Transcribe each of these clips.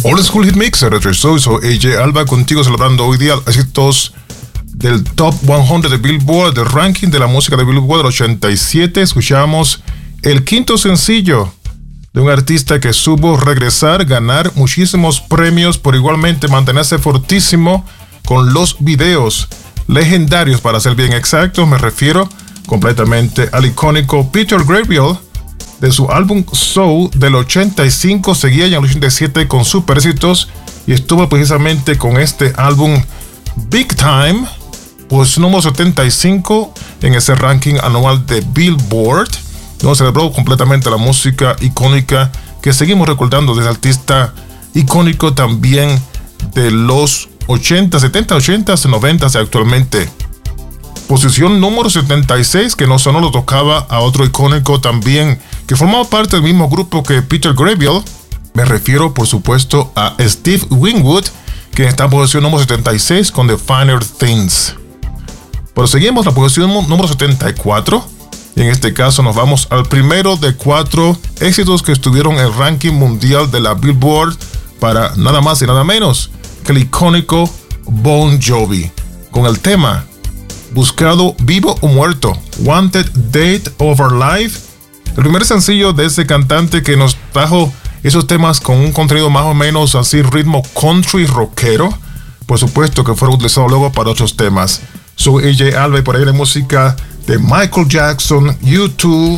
Old School Hit Mix, soy AJ Alba contigo celebrando hoy día éxitos del Top 100 de Billboard, del ranking de la música de Billboard del 87. Escuchamos el quinto sencillo de un artista que supo regresar, ganar muchísimos premios, por igualmente mantenerse fortísimo con los videos legendarios, para ser bien exactos. Me refiero completamente al icónico Peter Gabriel, de su álbum Soul del 85, seguía ya en el 87 con super éxitos y estuvo precisamente con este álbum Big Time, pues número 75 en ese ranking anual de Billboard, donde celebró completamente la música icónica que seguimos recordando de ese artista icónico también de los 80, 70, 80, 90 y actualmente. Posición número 76, que no solo lo tocaba a otro icónico también, que formaba parte del mismo grupo que Peter Gabriel. Me refiero, por supuesto, a Steve Winwood, que está en posición número 76 con The Finer Things. Pero seguimos la posición número 74, y en este caso nos vamos al primero de 4 éxitos que estuvieron en el ranking mundial de la Billboard, para nada más y nada menos que el icónico Bon Jovi, con el tema Buscado Vivo o Muerto, Wanted Date of Our Life, el primer sencillo de ese cantante que nos trajo esos temas con un contenido más o menos así, ritmo country rockero, por supuesto que fueron utilizados luego para otros temas. Soy AJ Alba y por ahí de música de Michael Jackson, U2,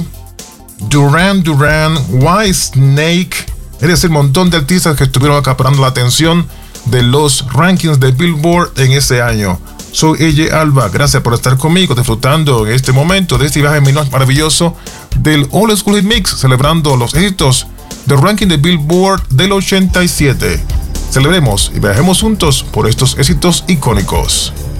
Duran Duran, Whitesnake, es decir, un montón de artistas que estuvieron acaparando la atención de los rankings de Billboard en ese año. Soy AJ Alba, gracias por estar conmigo, disfrutando en este momento de este viaje maravilloso del Old School Hit Mix, celebrando los éxitos del ranking de Billboard del 87. Celebremos y viajemos juntos por estos éxitos icónicos.